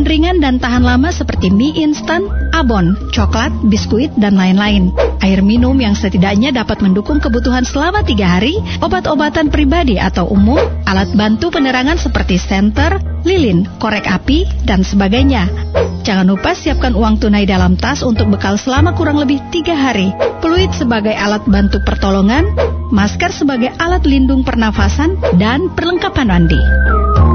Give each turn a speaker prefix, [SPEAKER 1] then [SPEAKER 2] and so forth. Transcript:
[SPEAKER 1] makanan ringan dan tahan lama seperti mie instan, abon, coklat, biskuit, dan lain-lain. Air minum yang setidaknya dapat mendukung kebutuhan selama 3 hari, obat-obatan pribadi atau umum, alat bantu penerangan seperti senter, lilin, korek api, dan sebagainya. Jangan lupa siapkan uang tunai dalam tas untuk bekal selama kurang lebih 3 hari, peluit sebagai alat bantu pertolongan, masker sebagai alat lindung pernafasan, dan perlengkapan mandi.